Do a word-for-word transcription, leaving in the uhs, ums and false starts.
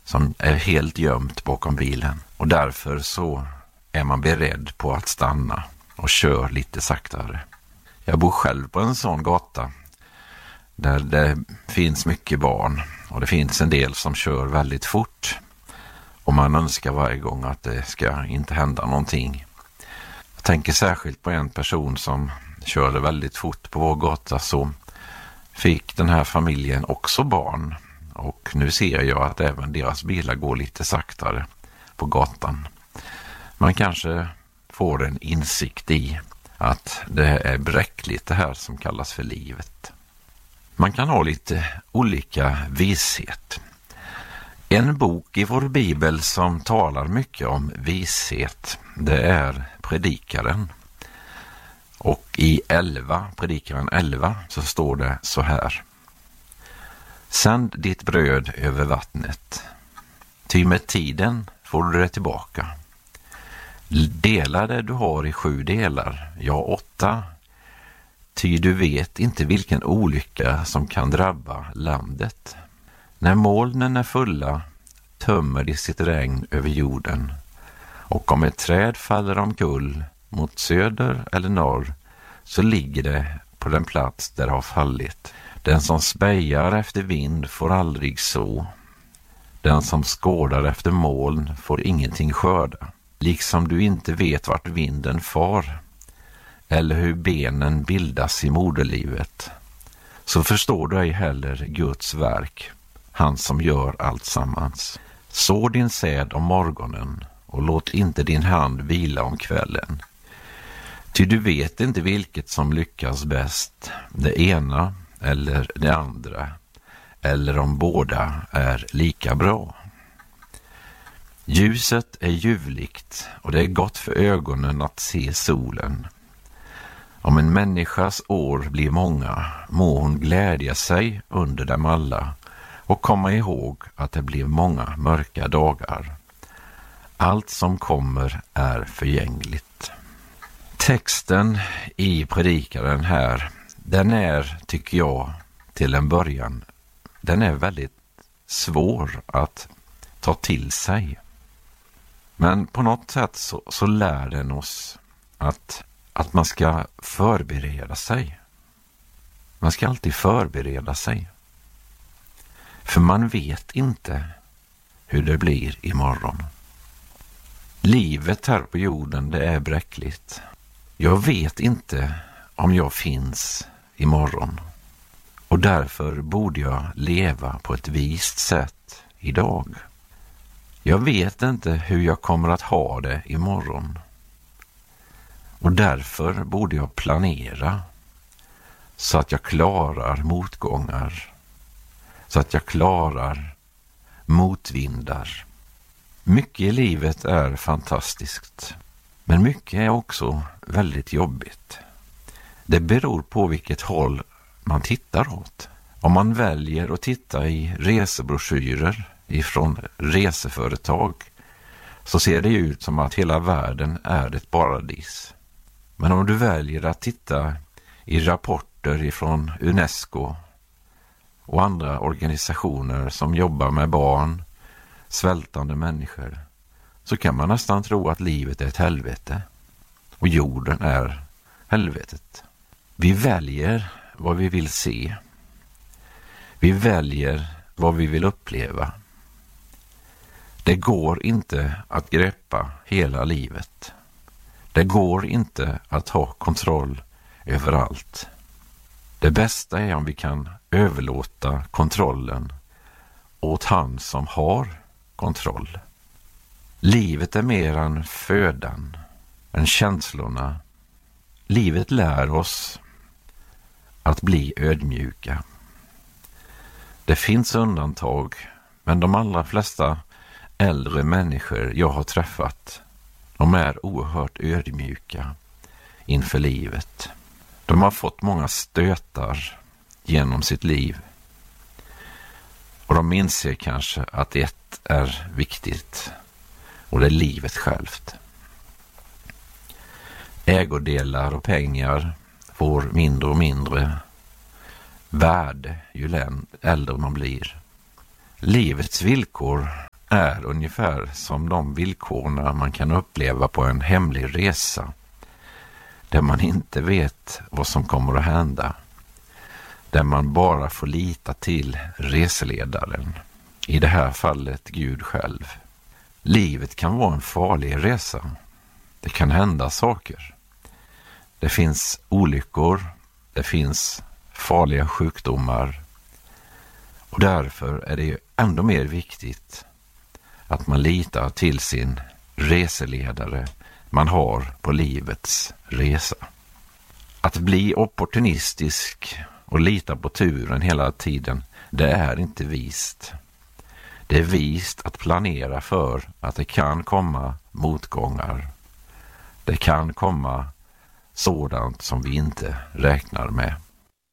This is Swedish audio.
som är helt gömt bakom bilen. Och därför så är man beredd på att stanna och kör lite saktare. Jag bor själv på en sån gata där det finns mycket barn och det finns en del som kör väldigt fort. Och man önskar varje gång att det ska inte hända någonting. Jag tänker särskilt på en person som körde väldigt fort på vår gata, så fick den här familjen också barn. Och nu ser jag att även deras bilar går lite saktare på gatan. Man kanske får en insikt i att det är bräckligt det här som kallas för livet. Man kan ha lite olika vishet. En bok i vår bibel som talar mycket om vishet, det är Predikaren. Och i elva, Predikaren elva, så står det så här: Sänd ditt bröd över vattnet, ty med tiden får du det tillbaka. Dela det du har i sju delar, ja åtta, ty du vet inte vilken olycka som kan drabba landet. När molnen är fulla tömmer de sitt regn över jorden, och om ett träd faller omkull mot söder eller norr, så ligger det på den plats där det har fallit. Den som spejar efter vind får aldrig så. Den som skådar efter moln får ingenting skörda. Liksom du inte vet vart vinden far, eller hur benen bildas i moderlivet, så förstår du ej heller Guds verk, han som gör allt sammans. Så din säd om morgonen, och låt inte din hand vila om kvällen. Ty du vet inte vilket som lyckas bäst, det ena eller det andra, eller om båda är lika bra. Ljuset är ljuvligt, och det är gott för ögonen att se solen. Om en människas år blir många, må hon glädja sig under dem alla och komma ihåg att det blir många mörka dagar. Allt som kommer är förgängligt. Texten i Predikaren här, den är, tycker jag, till en början, den är väldigt svår att ta till sig. Men på något sätt så, så lär den oss att, att man ska förbereda sig. Man ska alltid förbereda sig. För man vet inte hur det blir imorgon. Livet här på jorden, det är bräckligt. Jag vet inte om jag finns imorgon. Och därför borde jag leva på ett vist sätt idag. Jag vet inte hur jag kommer att ha det imorgon. Och därför borde jag planera så att jag klarar motgångar. Så att jag klarar motvindar. Mycket i livet är fantastiskt. Men mycket är också väldigt jobbigt. Det beror på vilket håll man tittar åt. Om man väljer att titta i resebroschyrer ifrån reseföretag, så ser det ut som att hela världen är ett paradis. Men om du väljer att titta i rapporter ifrån UNESCO och andra organisationer som jobbar med barn, svältande människor, så kan man nästan tro att livet är ett helvete och jorden är helvetet. Vi väljer vad vi vill se. Vi väljer vad vi vill uppleva. Det går inte att greppa hela livet. Det går inte att ha kontroll över allt. Det bästa är om vi kan överlåta kontrollen åt han som har kontroll. Livet är mer än födan, än känslorna. Livet lär oss att bli ödmjuka. Det finns undantag, men de allra flesta äldre människor jag har träffat, de är oerhört ödmjuka inför livet. De har fått många stötar genom sitt liv. Och de inser kanske att ett är viktigt, och det är livet självt. Ägodelar och pengar får mindre och mindre värde ju äldre man blir. Livets villkor är ungefär som de villkorna man kan uppleva på en hemlig resa, där man inte vet vad som kommer att hända, där man bara får lita till reseledaren, i det här fallet Gud själv. Livet kan vara en farlig resa. Det kan hända saker. Det finns olyckor, det finns farliga sjukdomar, och därför är det ju ändå mer viktigt att man litar till sin reseledare man har på livets resa. Att bli opportunistisk och lita på turen hela tiden, det är inte vist. Det är vist att planera för att det kan komma motgångar. Det kan komma sådant som vi inte räknar med.